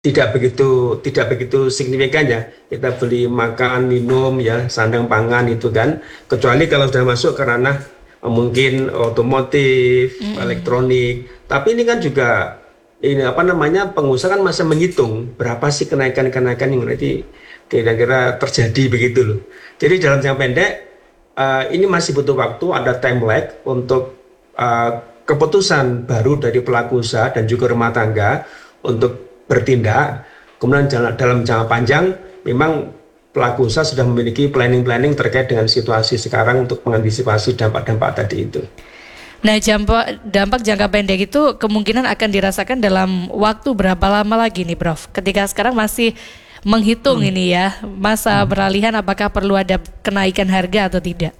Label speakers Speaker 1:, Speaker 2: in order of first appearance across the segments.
Speaker 1: tidak begitu signifikan ya. Kita beli makan, minum ya, sandang pangan itu kan. Kecuali kalau sudah masuk ke ranah mungkin otomotif,
Speaker 2: Mm-mm.
Speaker 1: elektronik. Tapi ini kan juga ini apa namanya pengusaha kan masih menghitung berapa sih kenaikan-kenaikan yang nanti kira-kira terjadi begitu loh. Jadi dalam jangka pendek ini masih butuh waktu, ada time lag untuk eh, keputusan baru dari pelaku usaha dan juga rumah tangga untuk bertindak. Kemudian dalam jangka panjang, memang pelaku usaha sudah memiliki planning-planning terkait dengan situasi sekarang untuk mengantisipasi dampak-dampak tadi itu.
Speaker 2: Nah, dampak jangka pendek itu kemungkinan akan dirasakan dalam waktu berapa lama lagi nih, Prof? Ketika sekarang masih menghitung ini ya, masa beralihan apakah perlu ada kenaikan harga atau tidak?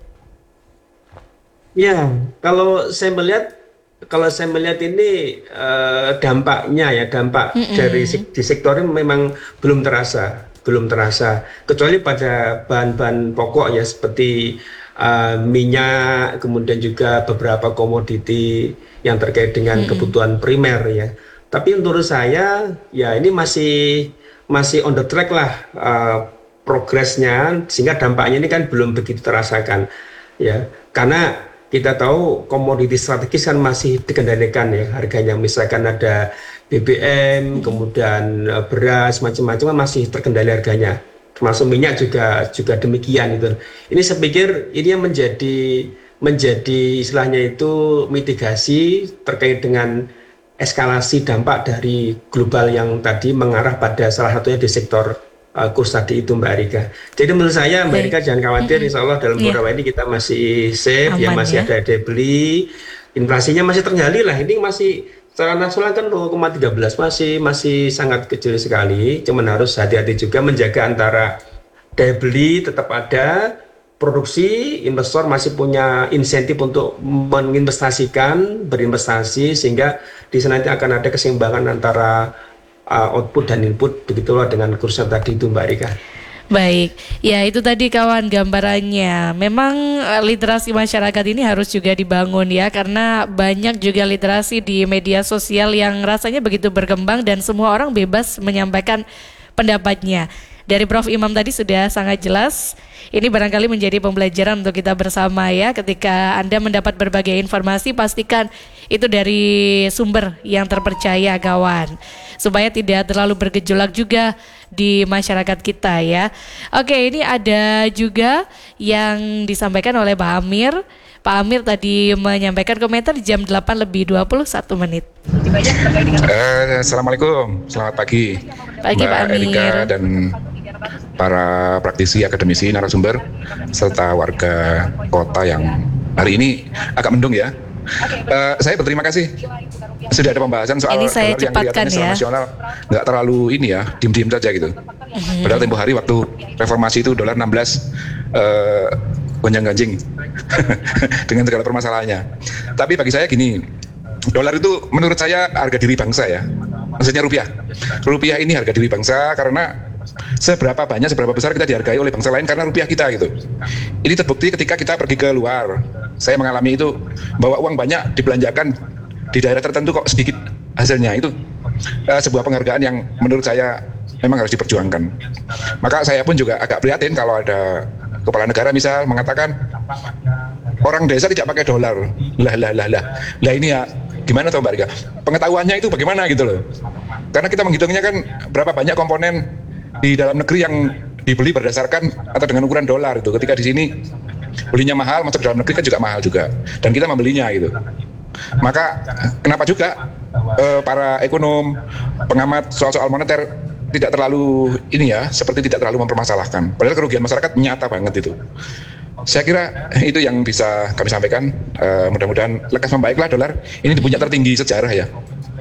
Speaker 1: Ya, kalau saya melihat kalau saya melihat ini dampaknya ya dampak dari
Speaker 2: Mm-mm.
Speaker 1: di sektor ini memang belum terasa kecuali pada bahan-bahan pokok ya seperti minyak kemudian juga beberapa komoditi yang terkait dengan
Speaker 2: Mm-mm.
Speaker 1: kebutuhan primer ya. Tapi menurut saya ya ini masih masih on the track lah progresnya sehingga dampaknya ini kan belum begitu terasakan ya karena kita tahu komoditi strategis kan masih dikendalikan ya harganya misalkan ada BBM kemudian beras macam-macam kan masih terkendali harganya termasuk minyak juga juga demikian itu ini saya pikir ini yang menjadi istilahnya itu mitigasi terkait dengan eskalasi dampak dari global yang tadi mengarah pada salah satunya di sektor kurs tadi itu Mbak Rika. Jadi menurut saya Mbak
Speaker 2: Baik.
Speaker 1: Rika jangan khawatir,
Speaker 2: Mm-mm.
Speaker 1: Insya Allah dalam
Speaker 2: Iya,
Speaker 1: beberapa ini kita masih safe, ya
Speaker 2: aman
Speaker 1: masih
Speaker 2: ya.
Speaker 1: ada daya beli, inflasinya masih terkendali lah. Ini masih secara nasional kan 0,13 masih masih sangat kecil sekali. Cuman harus hati-hati juga menjaga antara daya beli tetap ada, produksi investor masih punya insentif untuk menginvestasikan, berinvestasi sehingga di sana nanti akan ada keseimbangan antara output dan input begitulah dengan kursus tadi itu Mbak Rika.
Speaker 2: Baik, ya itu tadi kawan gambarannya. Memang literasi masyarakat ini harus juga dibangun ya, karena banyak juga literasi di media sosial yang rasanya begitu berkembang dan semua orang bebas menyampaikan pendapatnya. Dari Prof Imam tadi sudah sangat jelas. Ini barangkali menjadi pembelajaran untuk kita bersama ya. Ketika Anda mendapat berbagai informasi, pastikan itu dari sumber yang terpercaya kawan. Supaya tidak terlalu bergejolak juga di masyarakat kita ya. Oke, ini ada juga yang disampaikan oleh Pak Amir. Pak Amir tadi menyampaikan komentar jam 8 lebih 21 menit.
Speaker 3: Assalamualaikum, selamat pagi
Speaker 2: Pagi
Speaker 3: Mbak
Speaker 2: Pak
Speaker 3: Erika
Speaker 2: Amir.
Speaker 3: dan para praktisi, akademisi, narasumber, serta warga kota yang hari ini agak mendung ya. Saya berterima kasih sudah ada pembahasan soal
Speaker 2: Ini saya
Speaker 3: dolar yang
Speaker 2: cepatkan
Speaker 3: kelihatannya secara
Speaker 2: ya.
Speaker 3: nasional nggak terlalu ini ya, diem-diem saja gitu. Padahal tempo hari waktu reformasi itu dolar 16 gonjang-ganjing dengan segala permasalahannya. Tapi bagi saya gini, dolar itu menurut saya harga diri bangsa ya. Maksudnya rupiah. Rupiah ini harga diri bangsa karena seberapa banyak, seberapa besar kita dihargai oleh bangsa lain karena rupiah kita gitu. Ini terbukti ketika kita pergi ke luar. Saya mengalami itu, bawa uang banyak dibelanjakan di daerah tertentu kok sedikit hasilnya. Itu sebuah penghargaan yang menurut saya memang harus diperjuangkan. Maka saya pun juga agak prihatin kalau ada kepala negara misal mengatakan orang desa tidak pakai dolar. Lah ini ya gimana toh Mbak Rika? Pengetahuannya itu bagaimana gitu loh. Karena kita menghitungnya kan berapa banyak komponen di dalam negeri yang dibeli berdasarkan atau dengan ukuran dolar itu. Ketika di sini belinya mahal, masuk ke dalam negeri kan juga mahal juga. Dan kita membelinya gitu. Maka kenapa juga para ekonom, pengamat soal-soal moneter tidak terlalu ini ya, seperti tidak terlalu mempermasalahkan. Padahal kerugian masyarakat nyata banget itu. Saya kira itu yang bisa kami sampaikan. Mudah-mudahan lekas membaiklah dolar. Ini di puncak tertinggi sejarah ya.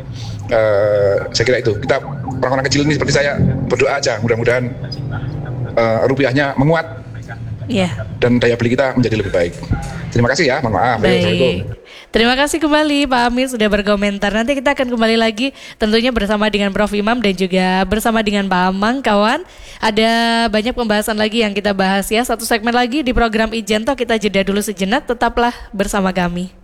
Speaker 3: Saya kira itu. Kita orang-orang kecil ini seperti saya berdoa aja. Mudah-mudahan rupiahnya menguat
Speaker 2: Ya.
Speaker 3: dan daya beli kita menjadi lebih baik. Terima kasih ya. Mohon maaf. Assalamualaikum.
Speaker 2: Baik. Terima kasih kembali Pak Amir sudah berkomentar. Nanti kita akan kembali lagi tentunya bersama dengan Prof Imam dan juga bersama dengan Pak Amang kawan. Ada banyak pembahasan lagi yang kita bahas ya. Satu segmen lagi di program Ijento, kita jeda dulu sejenak, tetaplah bersama kami.